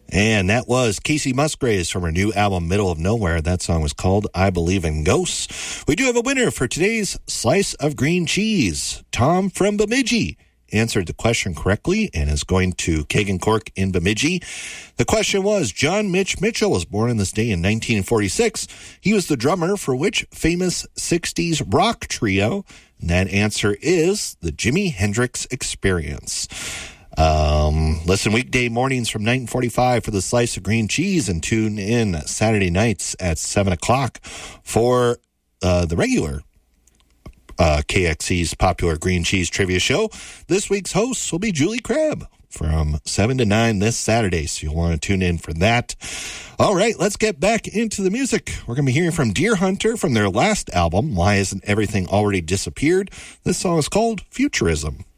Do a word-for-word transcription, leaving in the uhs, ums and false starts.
And that was Casey Musgraves from her new album, Middle of Nowhere. That song was called I Believe in Ghosts. We do have a winner for today's Slice of Green Cheese. Tom from Bemidji answered the question correctly and is going to Kagan Cork in Bemidji. The question was, John Mitch Mitchell was born on this day in nineteen forty-six. He was the drummer for which famous sixties rock trio? And that answer is the Jimi Hendrix Experience. Um, listen weekday mornings from nine forty-five for the Slice of Green Cheese, and tune in Saturday nights at seven o'clock for uh, the regular uh, K X E's popular green cheese trivia show. This week's hosts will be Julie Crabb from seven to nine this Saturday, so you'll want to tune in for that. All right, let's get back into the music. We're going to be hearing from Deer Hunter from their last album, Why Isn't Everything Already Disappeared? This song is called Futurism.